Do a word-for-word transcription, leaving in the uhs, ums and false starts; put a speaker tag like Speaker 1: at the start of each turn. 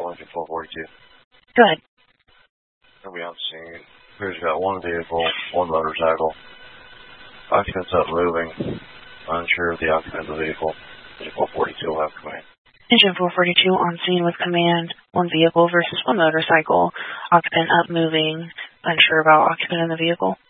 Speaker 1: vehicle, engine four forty-two.
Speaker 2: Go ahead.
Speaker 1: Gonna be on scene. Here's got one vehicle, one motorcycle. Occupants up moving. Unsure of the occupant of the vehicle. Engine four forty-two will have command.
Speaker 2: Engine four forty-two on scene with command. One vehicle versus one motorcycle. Occupant up moving. Unsure about occupant in the vehicle.